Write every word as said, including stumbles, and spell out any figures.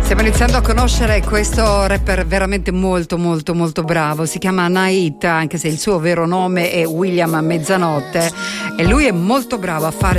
Stiamo iniziando a conoscere questo rapper veramente molto molto molto bravo, si chiama Nait, anche se il suo vero nome è William Mezzanotte, e lui è molto bravo a fare